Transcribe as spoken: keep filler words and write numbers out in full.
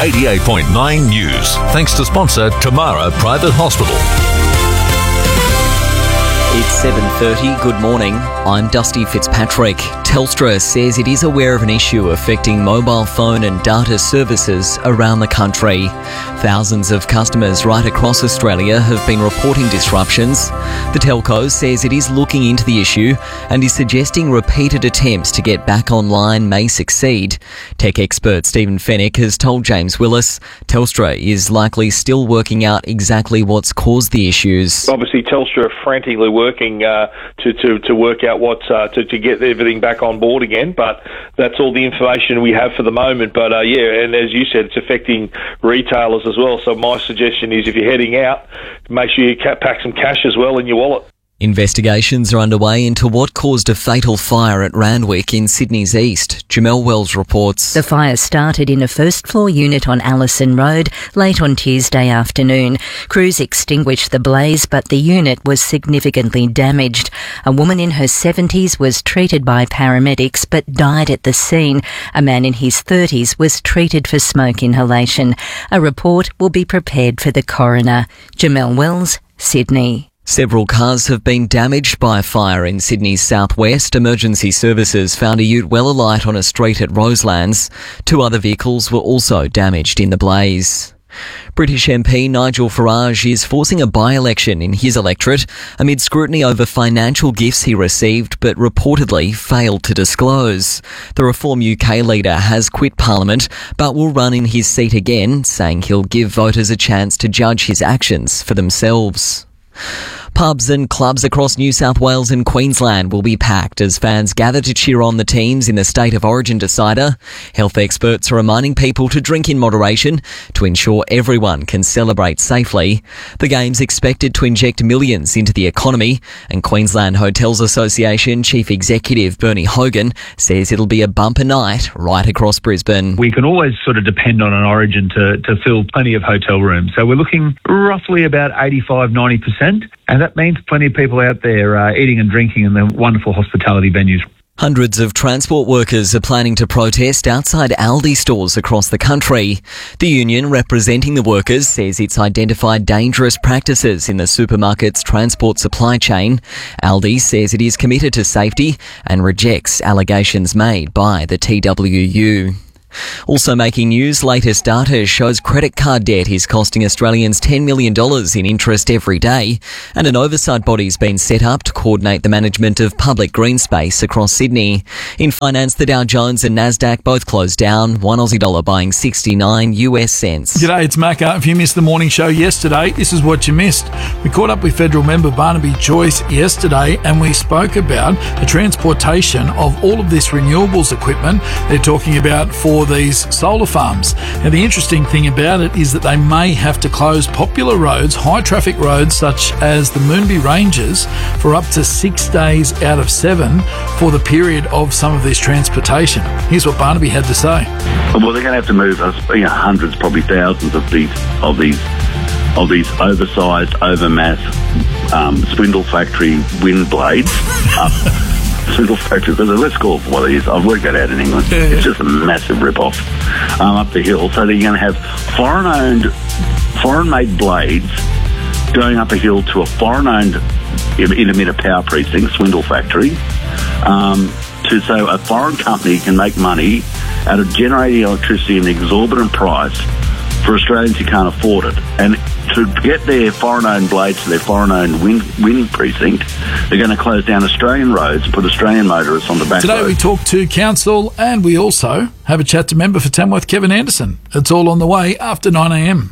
eighty-eight point nine News. Thanks to sponsor Tamara Private Hospital. It's seven thirty. Good morning. I'm Dusty Fitzpatrick. Telstra says it is aware of an issue affecting mobile phone and data services around the country. Thousands of customers right across Australia have been reporting disruptions. The telco says it is looking into the issue and is suggesting repeated attempts to get back online may succeed. Tech expert Stephen Fennick has told James Willis Telstra is likely still working out exactly what's caused the issues. Obviously, Telstra are frantically working uh, to, to, to work out what uh, to, to get everything back on board again, but that's all the information we have for the moment. But uh, yeah, and as you said, it's affecting retailers as well. So my suggestion is if you're heading out, make sure you pack some cash as well in your wallet. Investigations are underway into what caused a fatal fire at Randwick in Sydney's east. Jamel Wells reports. The fire started in a first-floor unit on Allison Road late on Tuesday afternoon. Crews extinguished the blaze, but the unit was significantly damaged. A woman in her seventies was treated by paramedics but died at the scene. A man in his thirties was treated for smoke inhalation. A report will be prepared for the coroner. Jamel Wells, Sydney. Several cars have been damaged by a fire in Sydney's southwest. Emergency services found a ute well alight on a street at Roselands. Two other vehicles were also damaged in the blaze. British M P Nigel Farage is forcing a by-election in his electorate amid scrutiny over financial gifts he received but reportedly failed to disclose. The Reform U K leader has quit Parliament but will run in his seat again, saying he'll give voters a chance to judge his actions for themselves. Pubs and clubs across New South Wales and Queensland will be packed as fans gather to cheer on the teams in the State of Origin decider. Health experts are reminding people to drink in moderation to ensure everyone can celebrate safely. The game's expected to inject millions into the economy, and Queensland Hotels Association Chief Executive Bernie Hogan says it'll be a bumper night right across Brisbane. We can always sort of depend on an Origin to, to fill plenty of hotel rooms. So we're looking roughly about eighty-five to ninety percent. And that means plenty of people out there uh, eating and drinking in the wonderful hospitality venues. Hundreds of transport workers are planning to protest outside Aldi stores across the country. The union representing the workers says it's identified dangerous practices in the supermarket's transport supply chain. Aldi says it is committed to safety and rejects allegations made by the T W U. Also making news, latest data shows credit card debt is costing Australians ten million dollars in interest every day, and an oversight body's been set up to coordinate the management of public green space across Sydney. In finance, the Dow Jones and Nasdaq both closed down, one Aussie dollar buying sixty-nine US cents. G'day, it's Macca. If you missed the morning show yesterday, this is what you missed. We caught up with federal member Barnaby Joyce yesterday and we spoke about the transportation of all of this renewables equipment they're talking about for these solar farms. Now, the interesting thing about it is that they may have to close popular roads, high traffic roads such as the Moonbi Ranges, for up to six days out of seven for the period of some of this transportation. Here's what Barnaby had to say. Well, they're going to have to move us, you know, hundreds, probably thousands of these of these of these oversized, overmass um, spindle factory wind blades up. Spindle factory, let's call it what it is. I've worked that out in England. Yeah, yeah. It's just a massive rip-off um, up the hill. So they're going to have foreign-owned, foreign-made blades going up a hill to a foreign-owned intermittent power precinct, Swindle factory, um, to so a foreign company can make money out of generating electricity at an exorbitant price for Australians who can't afford it. And to get their foreign-owned blades to their foreign-owned wind, wind precinct, they're going to close down Australian roads and put Australian motorists on the back Today road. We talk to Council and we also have a chat to member for Tamworth, Kevin Anderson. It's all on the way after nine a m.